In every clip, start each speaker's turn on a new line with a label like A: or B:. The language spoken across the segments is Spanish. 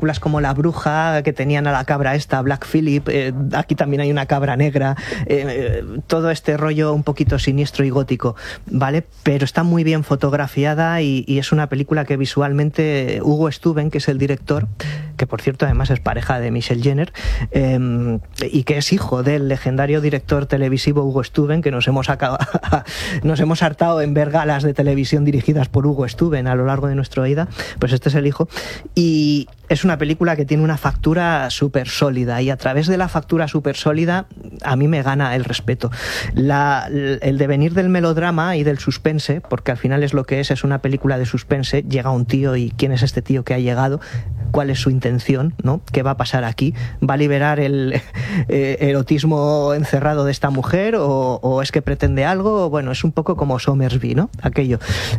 A: películas como La Bruja, que tenían a la cabra esta, Black Phillip, aquí también hay una cabra negra, todo este rollo un poquito siniestro y gótico, ¿vale? Pero está muy bien fotografiada y es una película que visualmente Hugo Stuben, que es el director, que por cierto además es pareja de Michelle Jenner, y que es hijo del legendario director televisivo Hugo Stuben, que nos hemos hartado en ver galas de televisión dirigidas por Hugo Stuben a lo largo de nuestra vida, pues este es el hijo, y es una película que tiene una factura súper sólida, y a través de la factura súper sólida a mí me gana el respeto. El devenir del melodrama y del suspense, porque al final es lo que es una película de suspense, llega un tío y ¿quién es este tío que ha llegado? ¿Cuál es su intención? ¿No? ¿Qué va a pasar aquí? ¿Va a liberar el erotismo encerrado de esta mujer o es que pretende algo? Bueno, es un poco como Somersby, ¿no? Aquello.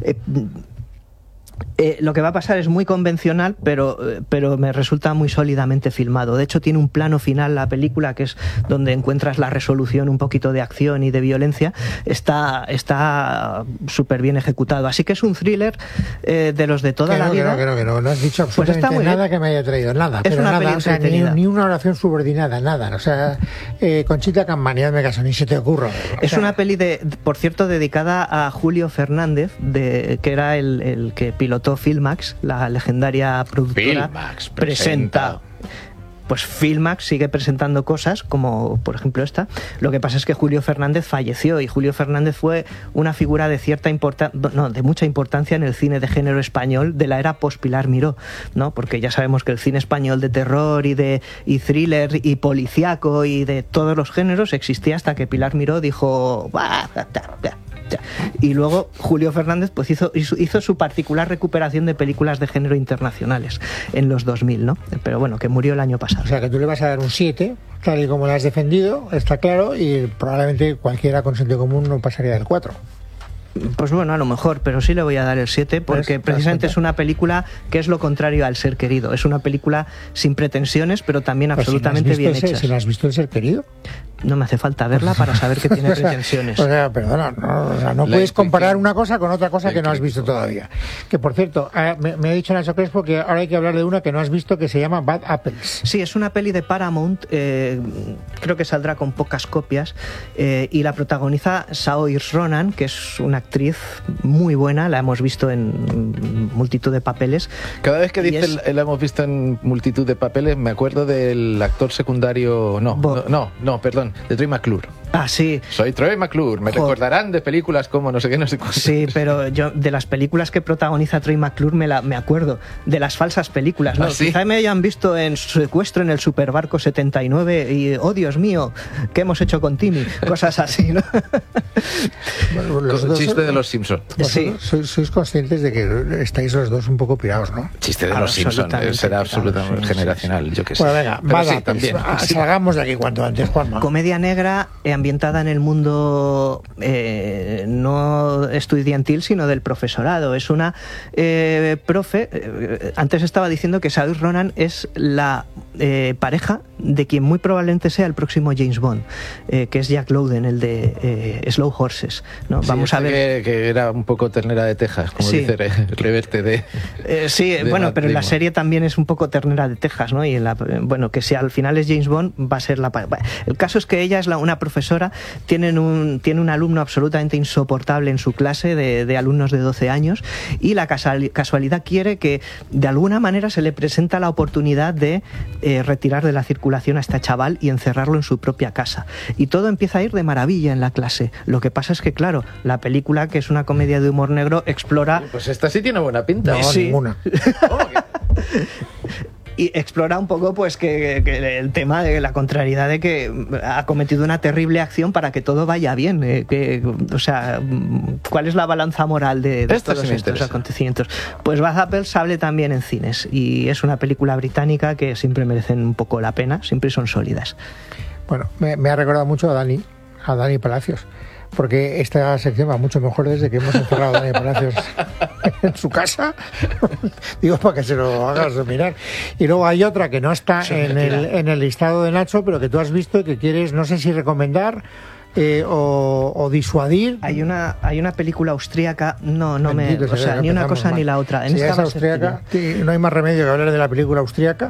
A: Lo que va a pasar es muy convencional, pero me resulta muy sólidamente filmado. De hecho, tiene un plano final la película, que es donde encuentras la resolución un poquito de acción y de violencia. Está súper bien ejecutado. Así que es un thriller de los de toda la vida.
B: Que no has dicho absolutamente pues nada que me haya traído. Nada,
A: es
B: pero
A: una
B: nada, o sea, ni una oración subordinada, nada. O sea, Conchita Campani, hazme caso, ni se te ocurra.
A: Es una peli, por cierto, dedicada a Julio Fernández, que era el que pilotó Filmax, la legendaria productora.
C: Filmax presenta.
A: Pues Filmax sigue presentando cosas como por ejemplo esta. Lo que pasa es que Julio Fernández falleció, y Julio Fernández fue una figura de de mucha importancia en el cine de género español de la era post-Pilar Miró, ¿no? Porque ya sabemos que el cine español de terror y thriller y policíaco y de todos los géneros existía hasta que Pilar Miró dijo y luego Julio Fernández pues hizo su particular recuperación de películas de género internacionales en los 2000, ¿no? Pero bueno, que murió el año pasado.
B: O sea, que tú le vas a dar un 7, tal y como lo has defendido, está claro, y probablemente cualquiera con sentido común no pasaría del 4.
A: Pues bueno, a lo mejor, pero sí le voy a dar el 7 porque precisamente es una película que es lo contrario al Ser Querido. Es una película sin pretensiones, pero también absolutamente bien hecha.
B: ¿Si no has visto El Ser Querido?
A: No me hace falta verla para saber que tiene pretensiones.
B: O sea, perdona, no puedes comparar una cosa con otra cosa que no has visto todavía. Que por cierto, me ha dicho Nacho Crespo que ahora hay que hablar de una que no has visto, que se llama Bad Apples.
A: Sí, es una peli de Paramount, creo que saldrá con pocas copias, y la protagoniza Saoirse Ronan, que es una actriz muy buena, la hemos visto en multitud de papeles.
C: Cada vez que dice la hemos visto en multitud de papeles, me acuerdo del actor secundario, perdón, de Troy McClure.
A: Ah, sí.
C: Soy Troy McClure. Me recordarán de películas como no sé qué, no sé cuánto.
A: Sí, pero yo de las películas que protagoniza Troy McClure me acuerdo. De las falsas películas, ¿no?
C: ¿Sí?
A: Quizá me hayan visto en Secuestro en el Superbarco 79 y oh Dios mío, ¿qué hemos hecho con Timmy? Cosas así, ¿no?
B: Bueno,
C: chiste de los Simpsons.
A: Sí.
B: Sois conscientes de que estáis los dos un poco pirados, ¿no?
C: Chiste de los Simpsons. Será absolutamente generacional, yo qué sé.
B: Bueno, venga, también. Salgamos de aquí cuanto antes, Juanma.
A: Comedia negra ambientada en el mundo no estudiantil, sino del profesorado. Es una profe. Antes estaba diciendo que Saoirse Ronan es la pareja de quien muy probablemente sea el próximo James Bond, que es Jack Lowden, el de Slow Horses, ¿no?
C: Sí,
A: vamos a ver
C: que era un poco ternera de Texas, como dice Reverte de
A: sí,
C: de
A: bueno,
C: Matt
A: pero en la
C: Damon.
A: serie también es un poco ternera de Texas, ¿no? Y bueno, que si al final es James Bond, va a ser el caso es que ella es una profesora, tiene un alumno absolutamente insoportable en su clase de alumnos de 12 años, y la casualidad quiere que de alguna manera se le presenta la oportunidad de retirar de la circulación a este chaval y encerrarlo en su propia casa. Y todo empieza a ir de maravilla en la clase. Lo que pasa es que, claro, la película, que es una comedia de humor negro, explora...
C: Pues esta sí tiene buena pinta.
B: No,
A: sí.
B: Ninguna.
C: ¿Cómo que?
A: Y explora un poco pues que el tema de la contrariedad de que ha cometido una terrible acción para que todo vaya bien, o sea, ¿cuál es la balanza moral de todos estos acontecimientos? Pues Bad Apples sale también en cines, y es una película británica que siempre merecen un poco la pena, siempre son sólidas.
B: Bueno, me ha recordado mucho a Dani Palacios, porque esta sección va mucho mejor desde que hemos encerrado a Dani Palacios en su casa. Digo, para que se lo hagas mirar. Y luego hay otra que no está en el listado de Nacho, pero que tú has visto y que quieres, no sé si recomendar o disuadir.
A: Hay una película austríaca, ni una cosa ni la otra.
B: Si es austríaca, no hay más remedio que hablar de la película austríaca.